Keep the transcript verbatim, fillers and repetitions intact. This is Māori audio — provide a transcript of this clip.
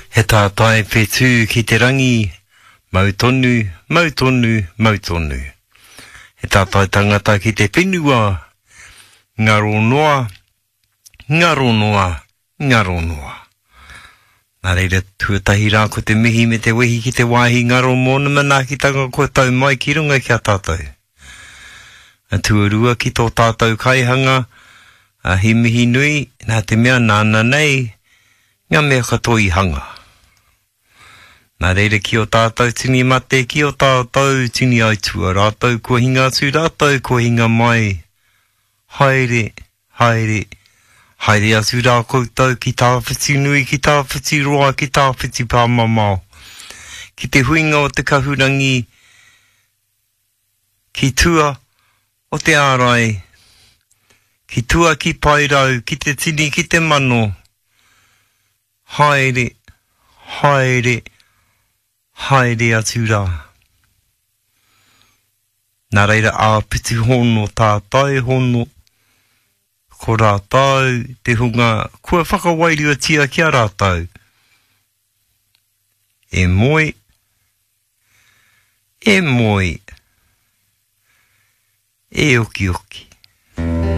He tātai whetū ki te rangi, mau tonu, mau tonu, mau tonu. He tātai tangata ki te whenua, ngaro noa, ngaro noa, ngaro noa. Nā reira tuatahi rā ko te mihi me te wehi ki te wāhi ngaro mōna mana ki tanga ko tau mai ki runga ki a tātou. A tuarua ki tō tātou kaihanga, a hi mihi nui, nā te mea nāna nei, ngā mea katoi hanga. Nā reira ki o tātou tini mate, ki o tātou tini aitua rātou, kua hinga atu rātou, kua hinga mai. Haere, haere, haere atu rā koutou, ki tāwhiti nui, ki tāwhiti roa, ki tāwhiti pāmamau. Ki te huinga o te kahurangi, ki tua o te ārai, ki tua ki pairau, ki te tini, ki te mano. Haere, haere, haere atu rā. Nā reira āpiti hono tātai hono, ko rātau te hunga, kua whakawairua tia ki a rātau. E moi, e moi, e oki oki.